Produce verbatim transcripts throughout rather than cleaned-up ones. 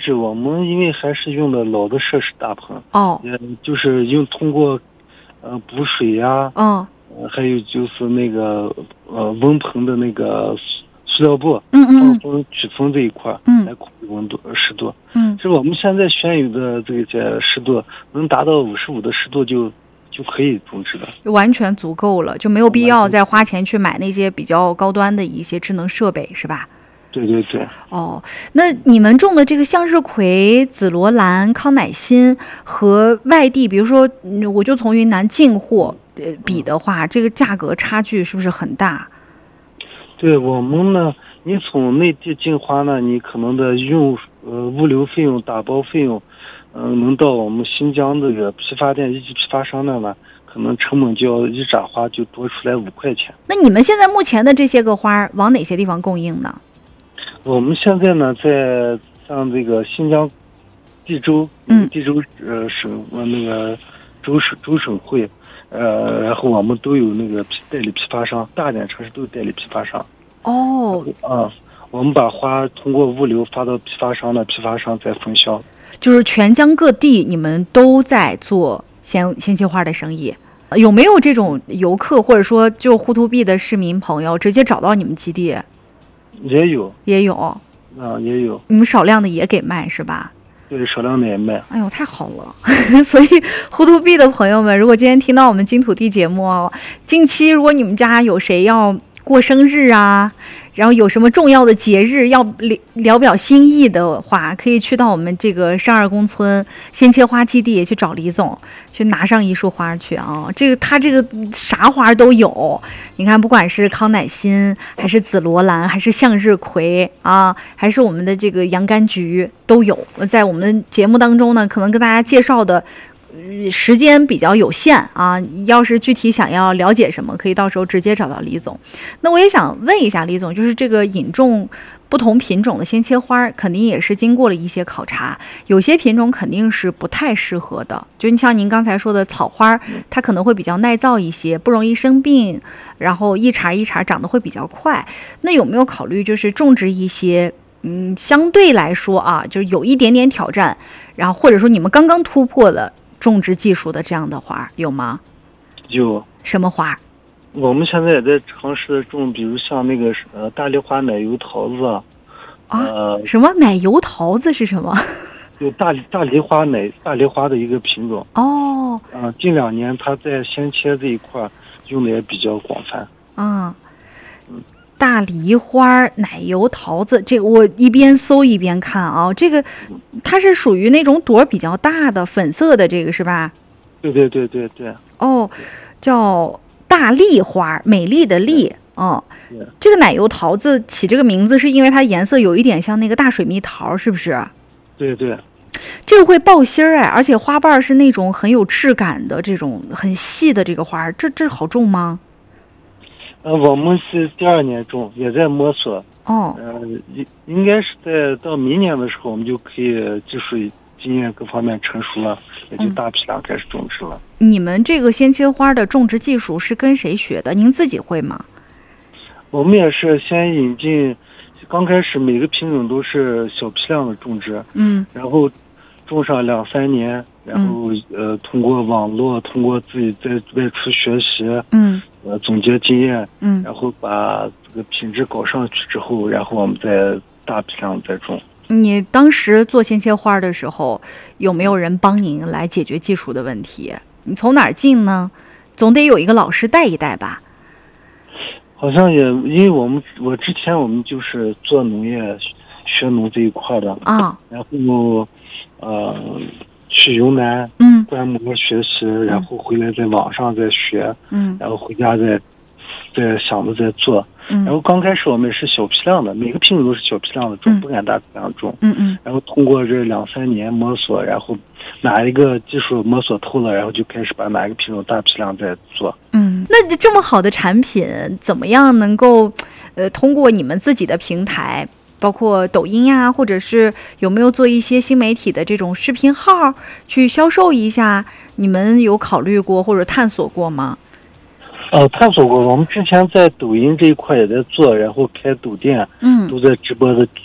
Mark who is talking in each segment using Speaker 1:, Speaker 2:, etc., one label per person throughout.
Speaker 1: 是我们因为还是用的老的设施大棚，
Speaker 2: 哦，
Speaker 1: 也就是用通过呃补水呀、
Speaker 2: 哦，
Speaker 1: 呃，还有就是那个呃温棚的那个塑料布，
Speaker 2: 嗯嗯
Speaker 1: 放风取风这一块，
Speaker 2: 嗯
Speaker 1: 来控制温度湿度。
Speaker 2: 嗯，
Speaker 1: 是我们现在选有的这些湿度能达到五十五的湿度就就可以种植的，
Speaker 2: 完全足够了，就没有必要再花钱去买那些比较高端的一些智能设备，是吧？
Speaker 1: 对对对。
Speaker 2: 哦，那你们种的这个向日葵、紫罗兰、康乃馨和外地，比如说，嗯我就从云南进货，呃，比的话，这个价格差距是不是很大？
Speaker 1: 对我们呢，你从内地进花呢，你可能的用呃物流费用、打包费用，嗯、呃，能到我们新疆这个批发店一级批发商那呢，可能成本就要一扎花就多出来五块钱。
Speaker 2: 那你们现在目前的这些个花往哪些地方供应呢？
Speaker 1: 我们现在呢，在像这个新疆地州，
Speaker 2: 嗯，
Speaker 1: 地州呃省呃那个州省州省会，呃，然后我们都有那个批代理批发商，大点城市都有代理批发商。
Speaker 2: 哦，
Speaker 1: 啊，我们把花通过物流发到批发商的，批发商再分销。
Speaker 2: 就是全疆各地你们都在做鲜鲜切花的生意，有没有这种游客或者说就呼图壁的市民朋友直接找到你们基地？
Speaker 1: 也有，
Speaker 2: 也有
Speaker 1: 啊，也有。
Speaker 2: 你们少量的也给卖是吧？
Speaker 1: 对，少量的也卖。
Speaker 2: 哎呦，太好了！所以呼图壁的朋友们，如果今天听到我们金土地节目哦，近期如果你们家有谁要过生日啊，然后有什么重要的节日要聊表心意的话，可以去到我们这个上二宫村鲜切花基地去找李总，去拿上一束花去啊！这个他这个啥花都有，你看，不管是康乃馨，还是紫罗兰，还是向日葵啊，还是我们的这个洋甘菊都有。在我们的节目当中呢，可能跟大家介绍的时间比较有限啊，要是具体想要了解什么，可以到时候直接找到李总。那我也想问一下李总，就是这个引种不同品种的鲜切花，肯定也是经过了一些考察，有些品种肯定是不太适合的。就你像您刚才说的草花，它可能会比较耐燥一些，不容易生病，然后一茬一茬长得会比较快。那有没有考虑就是种植一些嗯相对来说啊，就是有一点点挑战，然后或者说你们刚刚突破了种植技术的这样的花有吗？
Speaker 1: 有。
Speaker 2: 什么花？
Speaker 1: 我们现在也在尝试种，比如像那个呃大梨花奶油桃子啊，
Speaker 2: 呃，什么奶油桃子是什么？
Speaker 1: 有大大梨花奶大梨花的一个品种。
Speaker 2: 哦，
Speaker 1: 啊、呃，近两年它在鲜切这一块用的也比较广泛。
Speaker 2: 啊、嗯，大梨花奶油桃子，这个我一边搜一边看啊，这个它是属于那种朵比较大的粉色的，这个是吧？
Speaker 1: 对对对对对。
Speaker 2: 哦，叫大丽花，美丽的丽。哦，这个奶油桃子起这个名字是因为它颜色有一点像那个大水蜜桃，是不是？
Speaker 1: 对对。
Speaker 2: 这个会爆芯儿哎，而且花瓣是那种很有质感的这种很细的这个花，这这好种吗？
Speaker 1: 呃，我们是第二年种，也在摸索。
Speaker 2: 哦。
Speaker 1: 呃，应应该是在到明年的时候，我们就可以技术经验各方面成熟了，也就大批量开始种植了。
Speaker 2: 嗯、你们这个鲜切花的种植技术是跟谁学的？您自己会吗？
Speaker 1: 我们也是先引进，刚开始每个品种都是小批量的种植，
Speaker 2: 嗯，
Speaker 1: 然后种上两三年，然后、嗯、呃通过网络，通过自己在外出学习，
Speaker 2: 嗯，
Speaker 1: 呃总结经验，
Speaker 2: 嗯，
Speaker 1: 然后把这个品质搞上去之后，然后我们再大批量再种。
Speaker 2: 你当时做鲜切花的时候，有没有人帮您来解决技术的问题？你从哪儿进呢？总得有一个老师带一带吧。
Speaker 1: 好像也，因为我们我之前我们就是做农业学农这一块的
Speaker 2: 啊，
Speaker 1: 然后呃去云南
Speaker 2: 嗯
Speaker 1: 观摩学习，嗯、然后回来在网上再学，
Speaker 2: 嗯，
Speaker 1: 然后回家再再想着再做。
Speaker 2: 嗯，
Speaker 1: 然后刚开始我们也是小批量的，每个品种都是小批量的种，
Speaker 2: 嗯、
Speaker 1: 不敢大批量种。
Speaker 2: 嗯嗯。
Speaker 1: 然后通过这两三年摸索，然后哪一个技术摸索透了，然后就开始把哪一个品种大批量再做。
Speaker 2: 嗯，那这么好的产品，怎么样能够呃通过你们自己的平台，包括抖音呀，或者是有没有做一些新媒体的这种视频号去销售一下？你们有考虑过或者探索过吗？
Speaker 1: 呃，探索过，我们之前在抖音这一块也在做，然后开抖店，
Speaker 2: 嗯，
Speaker 1: 都在直播的做。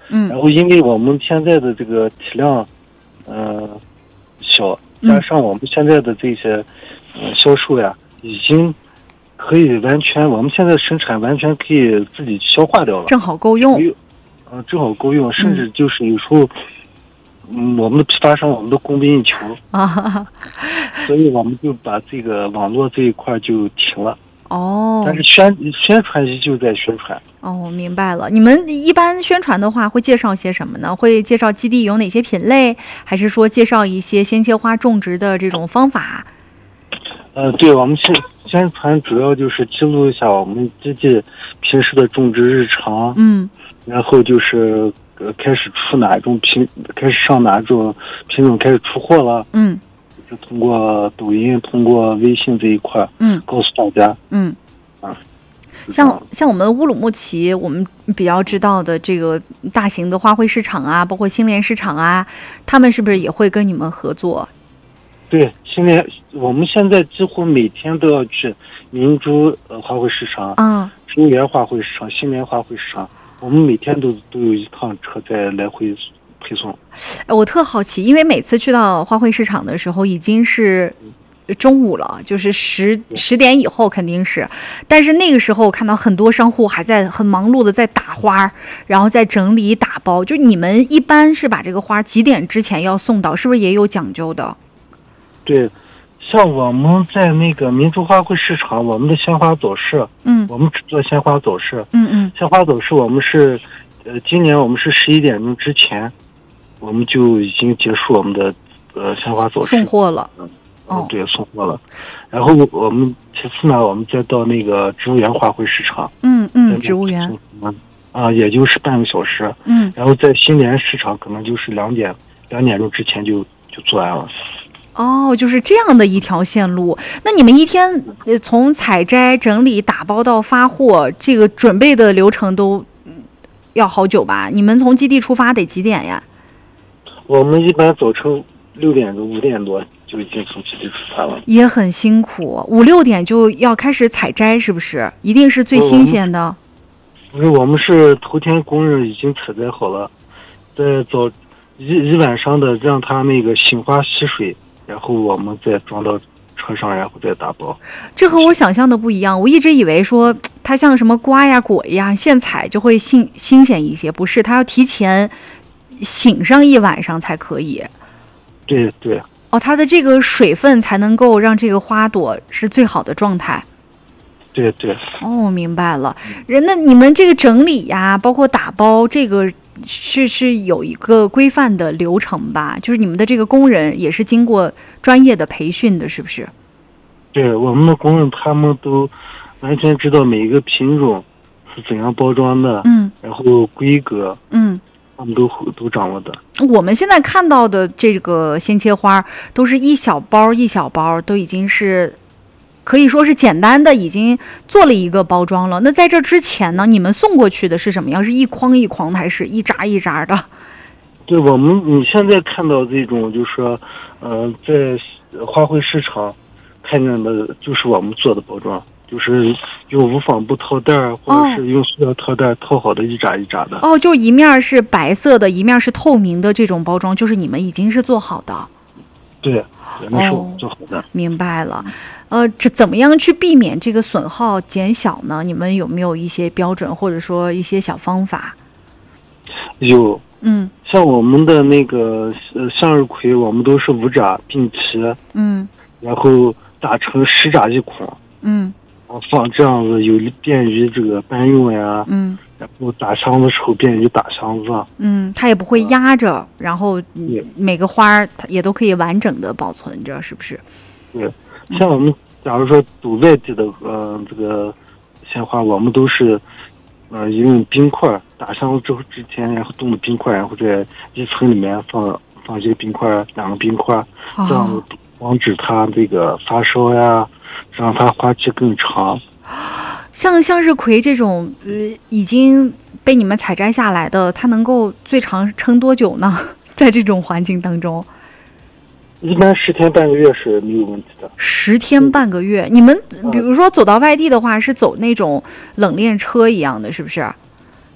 Speaker 2: 嗯，
Speaker 1: 然后因为我们现在的这个体量，呃，小，加上我们现在的这些，呃，销售呀，已经可以完全，我们现在生产完全可以自己消化掉了，
Speaker 2: 正好够用。
Speaker 1: 嗯，正好够用，甚至就是有时候，嗯，我们的批发商我们都供不应求
Speaker 2: 啊，
Speaker 1: 所以我们就把这个网络这一块就停了。
Speaker 2: 哦，
Speaker 1: 但是宣宣传依旧在宣传。
Speaker 2: 哦，明白了。你们一般宣传的话，会介绍些什么呢？会介绍基地有哪些品类，还是说介绍一些鲜切花种植的这种方法？
Speaker 1: 呃，对，我们宣宣传主要就是记录一下我们基地平时的种植日常。
Speaker 2: 嗯。
Speaker 1: 然后就是呃开始出哪种品，开始上哪种品种开始出货了。
Speaker 2: 嗯。
Speaker 1: 就是通过抖音、通过微信这一块，
Speaker 2: 嗯，
Speaker 1: 告诉大家。
Speaker 2: 嗯。
Speaker 1: 啊。
Speaker 2: 像像我们乌鲁木齐，我们比较知道的这个大型的花卉市场啊，包括新联市场啊，他们是不是也会跟你们合作？
Speaker 1: 对，新联我们现在几乎每天都要去明珠呃花卉市场、
Speaker 2: 嗯，
Speaker 1: 植物园花卉市场、新联花卉市场，我们每天都都有一趟车在来回配送。
Speaker 2: 我特好奇，因为每次去到花卉市场的时候已经是中午了，就是十十点以后肯定是，但是那个时候我看到很多商户还在很忙碌的在打花，然后在整理打包。就你们一般是把这个花几点之前要送到，是不是也有讲究的？
Speaker 1: 对，像我们在那个民族花卉市场，我们的鲜花走势，
Speaker 2: 嗯，
Speaker 1: 我们只做鲜花走势，
Speaker 2: 嗯嗯，
Speaker 1: 鲜花走势我们是，呃，今年我们是十一点钟之前，我们就已经结束我们的呃鲜花走势，
Speaker 2: 送货了。
Speaker 1: 嗯，哦，对，送货了。然后我们其次呢，我们再到那个植物园花卉市场，
Speaker 2: 嗯嗯，植物园，
Speaker 1: 啊，也就是半个小时，
Speaker 2: 嗯，
Speaker 1: 然后在新联市场可能就是两点两点钟之前就就做完了。
Speaker 2: 哦，就是这样的一条线路。那你们一天呃从采摘、整理、打包到发货，这个准备的流程都要好久吧？你们从基地出发得几点呀？
Speaker 1: 我们一般早晨六点钟、五点多就已经从基地出发了。
Speaker 2: 也很辛苦，五六点就要开始采摘，是不是？一定是最新鲜的。
Speaker 1: 不是，我们是头天工人已经采摘好了，在早一一晚上的让它那个醒花吸水。然后我们再装到车上，然后再打包。
Speaker 2: 这和我想象的不一样，我一直以为说它像什么瓜呀、果呀，现采就会新新鲜一些，不是？它要提前醒上一晚上才可以。
Speaker 1: 对对。
Speaker 2: 哦，它的这个水分才能够让这个花朵是最好的状态。
Speaker 1: 对对。
Speaker 2: 哦，明白了。人，那你们这个整理呀，包括打包这个。是是有一个规范的流程吧？就是你们的这个工人也是经过专业的培训的，是不是？
Speaker 1: 对，我们的工人他们都完全知道每一个品种是怎样包装的，
Speaker 2: 嗯，
Speaker 1: 然后规格，
Speaker 2: 嗯，
Speaker 1: 他们都都掌握的。
Speaker 2: 我们现在看到的这个鲜切花都是一小包一小包，都已经是。可以说是简单的已经做了一个包装了。那在这之前呢，你们送过去的是什么样？是一筐一筐的，还是一扎一扎的？
Speaker 1: 对，我们你现在看到这种，就是说，呃，在花卉市场看见的，就是我们做的包装，就是用无纺布套袋，或者是用塑料套袋套好的一扎一扎的。
Speaker 2: 哦，就一面是白色的，一面是透明的，这种包装就是你们已经是做好的。
Speaker 1: 对，那是我们做好的。
Speaker 2: 哦，明白了。呃，这怎么样去避免这个损耗减小呢？你们有没有一些标准，或者说一些小方法？
Speaker 1: 有，
Speaker 2: 嗯，
Speaker 1: 像我们的那个呃向日葵，我们都是五扎并齐，
Speaker 2: 嗯，
Speaker 1: 然后打成十扎一捆，
Speaker 2: 嗯，
Speaker 1: 放这样子有便于这个搬运呀，
Speaker 2: 嗯，
Speaker 1: 然后打箱子时候便于打箱子，
Speaker 2: 嗯，它也不会压着，嗯，然后每个花它也都可以完整的保存着，是不是？
Speaker 1: 对。像我们假如说走外地的呃这个鲜花，我们都是呃用冰块打箱子之后之前，然后冻的冰块，然后在一层里面放放一个冰块，两个冰块，这样防止它这个发烧呀，让它花期更长。
Speaker 2: 像向日葵这种呃已经被你们采摘下来的，它能够最长撑多久呢？在这种环境当中？
Speaker 1: 一般十天半个月是没有问题的。
Speaker 2: 十天半个月，你们比如说走到外地的话，是走那种冷链车一样的，是不是？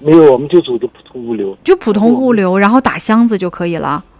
Speaker 1: 没有，我们就走的普通物流。
Speaker 2: 就普通物流，然后打箱子就可以了。